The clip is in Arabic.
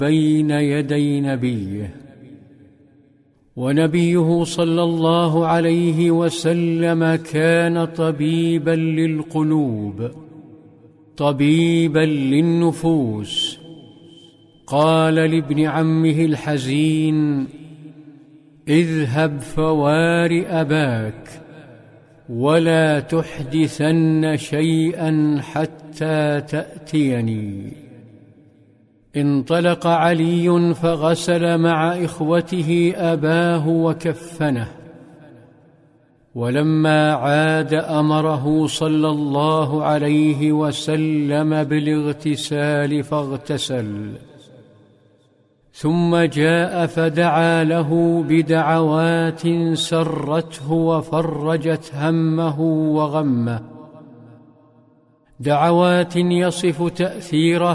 بين يدي نبيه. ونبيه صلى الله عليه وسلم كان طبيبا للقلوب، طبيبا للنفوس. قال لابن عمه الحزين: اذهب فوار أباك ولا تحدثن شيئا حتى تأتيني. انطلق علي فغسل مع إخوته أباه وكفنه، ولما عاد أمره صلى الله عليه وسلم بالاغتسال فاغتسل، ثم جاء فدعا له بدعوات سرته وفرجت همه وغمه، دعوات يصف تأثيرها